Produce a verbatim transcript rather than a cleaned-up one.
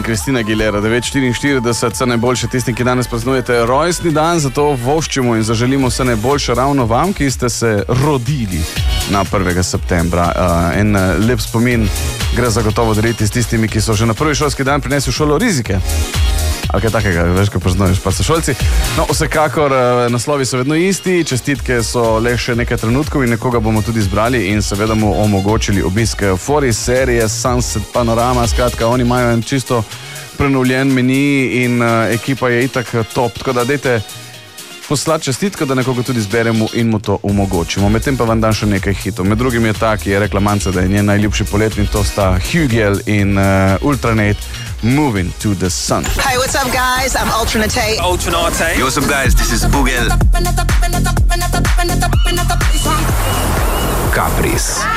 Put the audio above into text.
Kristina Aguilera, devet štiriinštirideset, vse najboljše tistim, ki danes praznujete rojstni dan, zato voščimo in zaželimo vse najboljše ravno vam, ki ste se rodili na prvega septembra. Uh, en lep spomin gre zagotovo deliti s tistimi, ki so že na prvi šolski dan prinesli v šolo rizike. Ali kaj takega, veš, ko poznoješ pa so šolci. No, vsekakor, naslovi so vedno isti, čestitke so le še nekaj trenutkov in nekoga bomo tudi zbrali in seveda mu omogočili obisk Fori serije Sunset Panorama. Skratka, oni imajo en čisto prenovljen meni in uh, ekipa je itak top, tako da dajte poslati čestitko, da nekoga tudi zberemo in mu to omogočimo. Medtem pa vam dam še nekaj hitov. Med drugim je ta, ki je rekla Manca, da je njen najljubši poletni, to sta Hugel in uh, Ultranate, Moving to the Sun. Hey, what's up, guys? I'm Ultranate. Ultranate. Yo, what's up, guys? This is Bugel. Caprice.